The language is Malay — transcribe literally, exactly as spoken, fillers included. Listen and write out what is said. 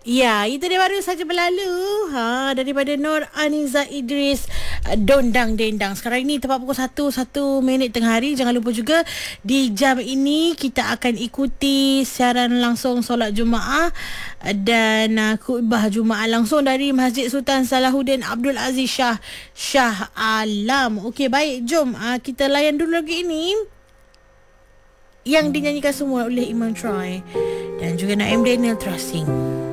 Ya, itu dia baru saja berlalu ha, daripada Nur Aniza Idris, Dondang Dendang. Sekarang ini tepat pukul satu, satu minit tengah hari. Jangan lupa juga di jam ini kita akan ikuti siaran langsung solat Jumaat dan uh, khutbah Jumaat langsung dari Masjid Sultan Salahuddin Abdul Aziz Shah Shah Alam. Okey, baik, jom uh, kita layan dulu lagi ini yang dinyanyikan semua oleh Imam Troy dan juga Naim Daniel Trusting.